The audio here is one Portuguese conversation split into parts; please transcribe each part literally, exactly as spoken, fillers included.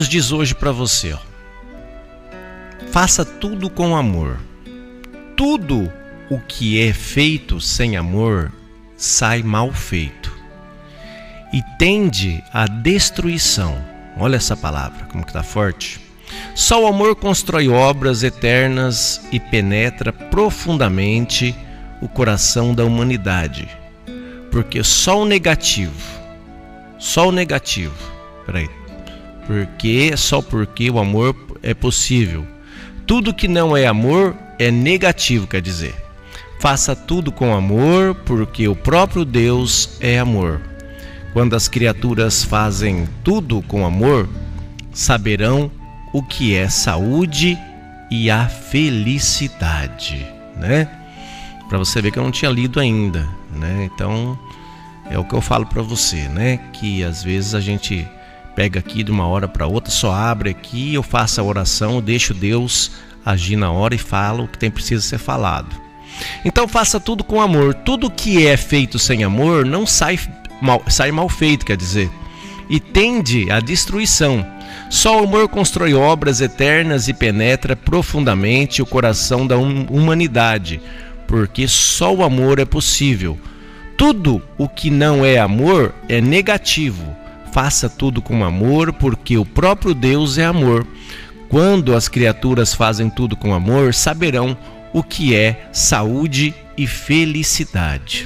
Diz hoje para você, ó, faça tudo com amor. Tudo o que é feito sem amor sai mal feito e tende à destruição. Olha essa palavra, como que tá forte. Só o amor constrói obras eternas e penetra profundamente o coração da humanidade. Porque só o negativo, só o negativo, peraí, porque só porque o amor é possível. Tudo que não é amor é negativo, quer dizer. Faça tudo com amor, porque o próprio Deus é amor. Quando as criaturas fazem tudo com amor, saberão o que é saúde e a felicidade, né? Para você ver que eu não tinha lido ainda, né? Então é o que eu falo para você, né? Que às vezes a gente pega aqui de uma hora para outra, só abre aqui, eu faço a oração, eu deixo Deus agir na hora e falo o que tem precisa ser falado. Então faça tudo com amor. Tudo que é feito sem amor não sai mal, sai mal feito, quer dizer, e tende à destruição. Só o amor constrói obras eternas e penetra profundamente o coração da hum- humanidade, porque só o amor é possível. Tudo o que não é amor é negativo. Faça tudo com amor, porque o próprio Deus é amor. Quando as criaturas fazem tudo com amor, saberão o que é saúde e felicidade.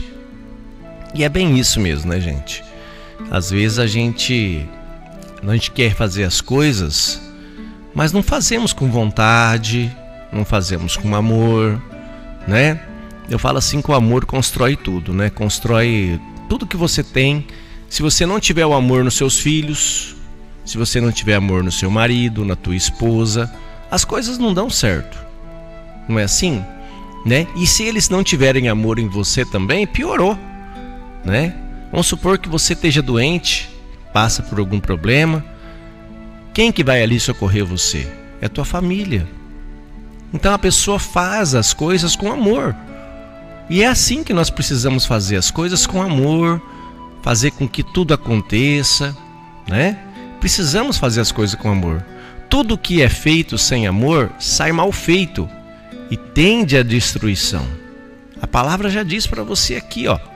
E é bem isso mesmo, né, gente? Às vezes a gente, a gente quer fazer as coisas, mas não fazemos com vontade, não fazemos com amor, né? Eu falo assim que o amor constrói tudo, né? Constrói tudo que você tem. Se você não tiver o amor nos seus filhos, se você não tiver amor no seu marido, na tua esposa, as coisas não dão certo. Não é assim? Né? E se eles não tiverem amor em você também, piorou, né? Vamos supor que você esteja doente, passa por algum problema. Quem que vai ali socorrer você? É a tua família. Então a pessoa faz as coisas com amor. E é assim que nós precisamos fazer as coisas com amor, fazer com que tudo aconteça, né? Precisamos fazer as coisas com amor. Tudo que é feito sem amor sai mal feito e tende à destruição. A palavra já diz para você aqui, ó,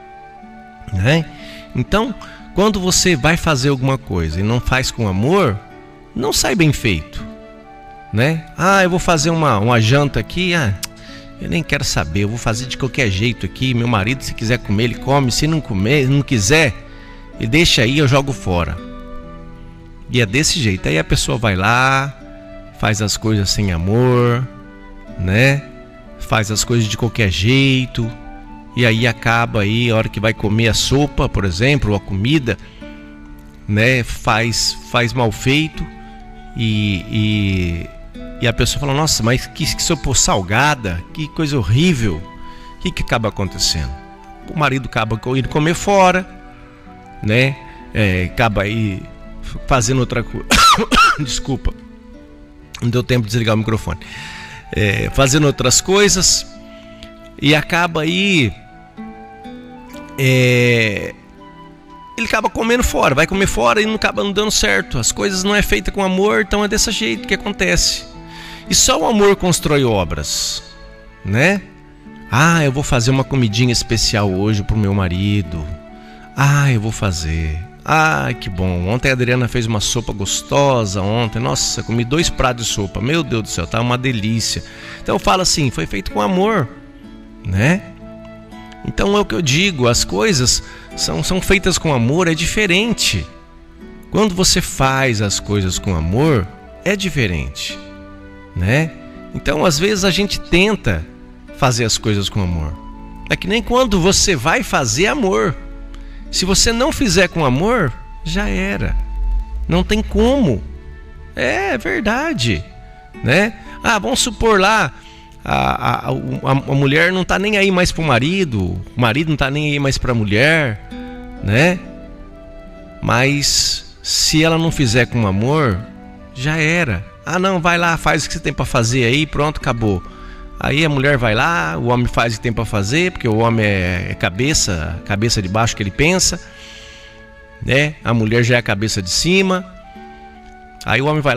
né? Então, quando você vai fazer alguma coisa e não faz com amor, não sai bem feito, né? Ah, eu vou fazer uma, uma janta aqui, ah, eu nem quero saber, eu vou fazer de qualquer jeito aqui. Meu marido, se quiser comer, ele come. Se não comer, não quiser, ele deixa aí, eu jogo fora. E é desse jeito. Aí a pessoa vai lá, faz as coisas sem amor, né? Faz as coisas de qualquer jeito. E aí acaba aí, a hora que vai comer a sopa, por exemplo, ou a comida, né? Faz, faz mal feito. E... e E a pessoa fala, nossa, mas que, que sopa salgada, que coisa horrível. O que, que acaba acontecendo? O marido acaba indo comer fora, né? É, acaba aí fazendo outra coisa. Desculpa, não deu tempo de desligar o microfone. É, fazendo outras coisas e acaba aí... É, ele acaba comendo fora, vai comer fora e não acaba não dando certo. As coisas não é feita com amor, então é desse jeito que acontece. E só o amor constrói obras, né? Ah, eu vou fazer uma comidinha especial hoje pro meu marido. Ah, eu vou fazer. Ah, que bom. Ontem a Adriana fez uma sopa gostosa ontem. Nossa, comi dois pratos de sopa. Meu Deus do céu, tá uma delícia. Então eu falo assim, foi feito com amor, né? Então é o que eu digo, as coisas são, são feitas com amor, é diferente. Quando você faz as coisas com amor, é diferente, né? Então às vezes a gente tenta fazer as coisas com amor. É que nem quando você vai fazer amor. Se você não fizer com amor, já era. Não tem como. É verdade, né? Ah, vamos supor lá, a, a, a, a mulher não tá nem aí mais pro marido, o marido não tá nem aí mais pra mulher, né? Mas se ela não fizer com amor, já era. Ah não, vai lá, faz o que você tem pra fazer aí, pronto, acabou. Aí a mulher vai lá, o homem faz o que tem pra fazer, porque o homem é cabeça, cabeça de baixo que ele pensa, né? A mulher já é a cabeça de cima, Aí o homem vai